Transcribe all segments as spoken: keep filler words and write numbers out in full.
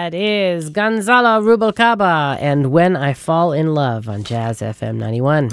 That is Gonzalo Rubalcaba and When I Fall in Love on Jazz F M ninety-one.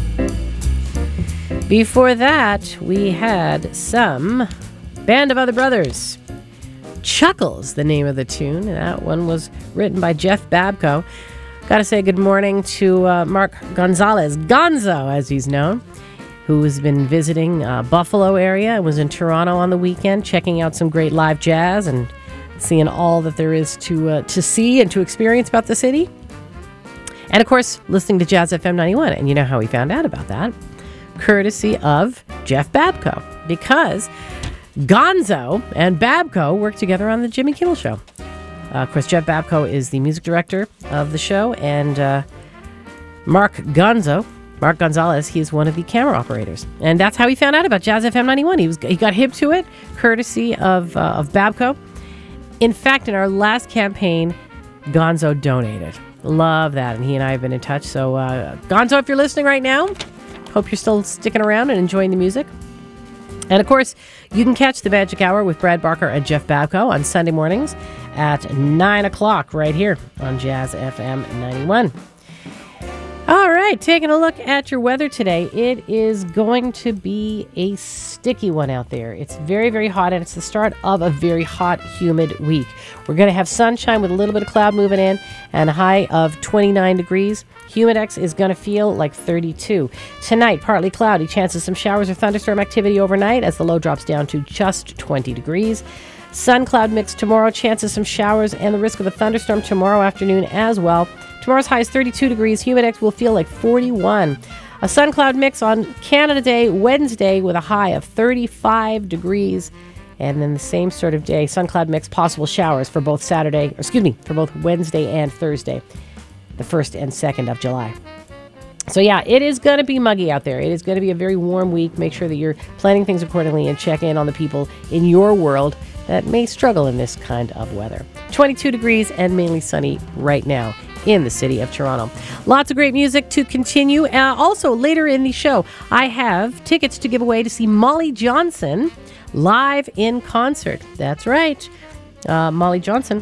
Before that, we had some Band of Other Brothers. Chuckles, the name of the tune. That one was written by Jeff Babko. Got to say good morning to uh, Mark Gonzalez, Gonzo as he's known, who has been visiting uh, Buffalo area and was in Toronto on the weekend, checking out some great live jazz and seeing all that there is to uh, to see and to experience about the city. And of course, listening to Jazz F M ninety-one. And you know how we found out about that? Courtesy of Jeff Babko, because Gonzo and Babko work together on the Jimmy Kimmel Show. Uh, of course, Jeff Babko is the music director of the show, and uh, Mark Gonzo, Mark Gonzalez, he is one of the camera operators. And that's how he found out about Jazz F M ninety-one. He was he got hip to it, courtesy of, uh, of Babko. In fact, in our last campaign, Gonzo donated. Love that, and he and I have been in touch. So, uh, Gonzo, if you're listening right now, hope you're still sticking around and enjoying the music. And of course, you can catch the Magic Hour with Brad Barker and Jeff Babko on Sunday mornings at nine o'clock right here on Jazz F M ninety-one. All right, taking a look at your weather today. It is going to be a sticky one out there. It's very, very hot, and it's the start of a very hot, humid week. We're going to have sunshine with a little bit of cloud moving in and a high of twenty-nine degrees. Humidex is going to feel like thirty-two. Tonight, partly cloudy, chances some showers or thunderstorm activity overnight as the low drops down to just twenty degrees. Sun cloud mix tomorrow, chances some showers and the risk of a thunderstorm tomorrow afternoon as well. Tomorrow's high is thirty-two degrees. Humidex will feel like forty-one. A sun cloud mix on Canada Day, Wednesday, with a high of thirty-five degrees. And then the same sort of day, sun cloud mix, possible showers for both Saturday, or excuse me, for both Wednesday and Thursday, the first and second of July. So yeah, it is going to be muggy out there. It is going to be a very warm week. Make sure that you're planning things accordingly and check in on the people in your world that may struggle in this kind of weather. twenty-two degrees and mainly sunny right now in the city of Toronto. Lots of great music to continue. Uh, also, later in the show, I have tickets to give away to see Molly Johnson live in concert. That's right. Uh, Molly Johnson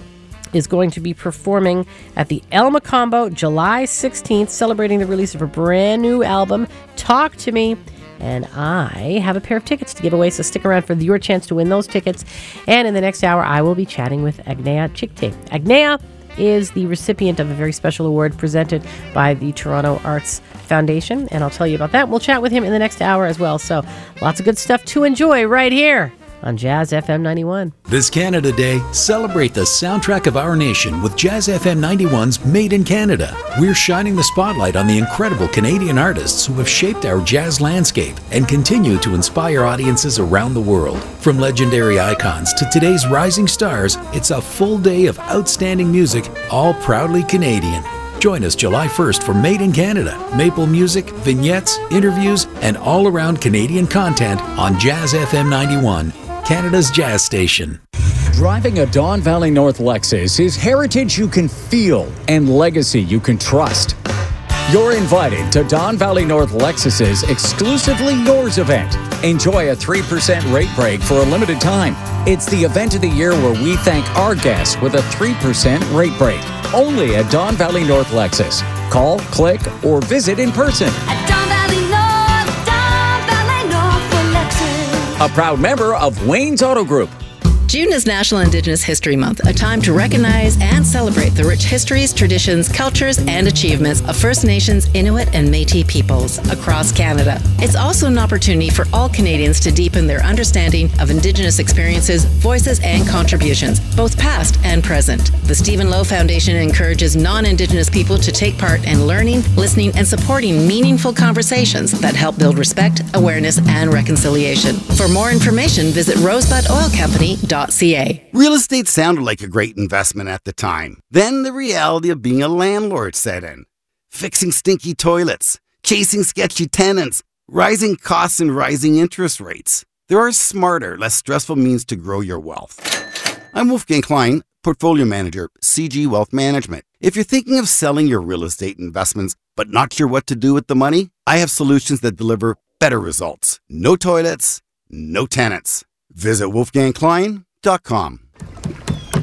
is going to be performing at the El Macombo July sixteenth, celebrating the release of her brand new album, Talk to Me. And I have a pair of tickets to give away, so stick around for your chance to win those tickets. And in the next hour, I will be chatting with Agnea Chikte. Agnea is the recipient of a very special award presented by the Toronto Arts Foundation, and I'll tell you about that. We'll chat with him in the next hour as well. So lots of good stuff to enjoy right here on Jazz F M ninety-one. This Canada Day, celebrate the soundtrack of our nation with Jazz F M ninety-one's Made in Canada. We're shining the spotlight on the incredible Canadian artists who have shaped our jazz landscape and continue to inspire audiences around the world. From legendary icons to today's rising stars, it's a full day of outstanding music, all proudly Canadian. Join us July first for Made in Canada, maple music, vignettes, interviews, and all-around Canadian content on Jazz F M ninety-one. Canada's jazz station. Driving a Don Valley North Lexus is heritage you can feel and legacy you can trust. You're invited to Don Valley North Lexus's Exclusively Yours event. Enjoy a three percent rate break for a limited time. It's the event of the year where we thank our guests with a three percent rate break. Only at Don Valley North Lexus. Call, click, or visit in person. At Don Valley North, Don Valley North for Lexus. A proud member of Wayne's Auto Group. June is National Indigenous History Month, a time to recognize and celebrate the rich histories, traditions, cultures, and achievements of First Nations, Inuit, and Métis peoples across Canada. It's also an opportunity for all Canadians to deepen their understanding of Indigenous experiences, voices, and contributions, both past and present. The Stephen Lowe Foundation encourages non-Indigenous people to take part in learning, listening, and supporting meaningful conversations that help build respect, awareness, and reconciliation. For more information, visit rosebud oil company dot c a. Real estate sounded like a great investment at the time. Then the reality of being a landlord set in. Fixing stinky toilets, chasing sketchy tenants, rising costs and rising interest rates. There are smarter, less stressful means to grow your wealth. I'm Wolfgang Klein, Portfolio Manager, C G Wealth Management. If you're thinking of selling your real estate investments but not sure what to do with the money, I have solutions that deliver better results. No toilets, no tenants. Visit wolfgang klein dot com.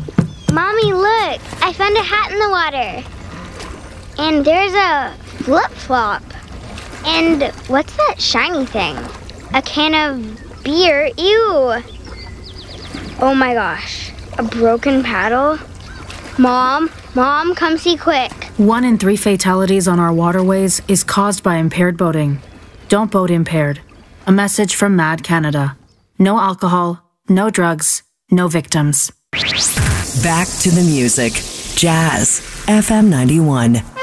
Mommy, look! I found a hat in the water. And there's a flip-flop. And what's that shiny thing? A can of beer. Ew! Oh my gosh. A broken paddle? Mom, Mom, come see quick. One in three fatalities on our waterways is caused by impaired boating. Don't boat impaired. A message from Mad Canada. No alcohol, no drugs, no victims. Back to the music. Jazz F M ninety-one.